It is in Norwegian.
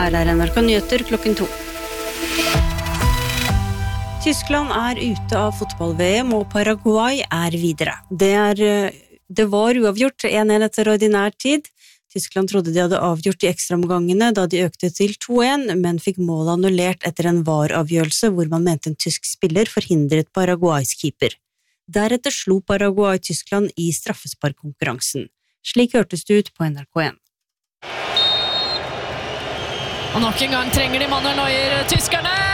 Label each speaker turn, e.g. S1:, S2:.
S1: Her NRK Nyheter klokken 2. Tyskland ute av fotball-VM, og Paraguay videre. Det var uavgjort 1-1 etter ordinær tid. Tyskland trodde de hadde avgjort de ekstraomgangene da de økte til 2-1, men fikk målet annullert etter en VAR-avgjørelse hvor man mente en tysk spiller forhindret Paraguays keeper. Deretter slo Paraguay Tyskland i straffesparkkonkurransen. Slik hørtes det ut på NRK1.
S2: Og nok en gang trenger de Manuel Neuer tyskerne!